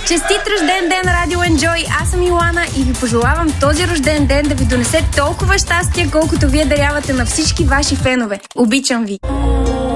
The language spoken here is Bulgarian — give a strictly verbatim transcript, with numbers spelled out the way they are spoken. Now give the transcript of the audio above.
Честит рожден ден, Радио Enjoy! Аз съм Илана и ви пожелавам този рожден ден да ви донесе толкова щастие, колкото вие дарявате на всички ваши фенове. Обичам ви!